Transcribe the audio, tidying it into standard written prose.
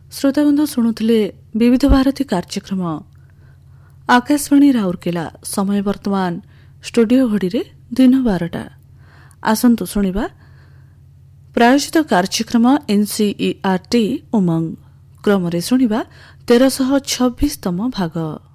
ଶ୍ରୋତାବନ୍ଧୁ ଶୁଣୁଥିଲେ ବିବିଧ ଭାରତୀ କାର୍ଯ୍ୟକ୍ରମ ଆକାଶବାଣୀ ରାଉରକେଲା। ସମୟ ବର୍ତ୍ତମାନ ଷ୍ଟୁଡିଓ ଘଡ଼ିରେ ଦିନ 12ଟା। ଆସନ୍ତୁ ଶୁଣିବା ପ୍ରାୟୋଜିତ କାର୍ଯ୍ୟକ୍ରମ NCERT ଉମଙ୍ଗ। କ୍ରମରେ ଶୁଣିବା 1326ତମ ଭାଗ।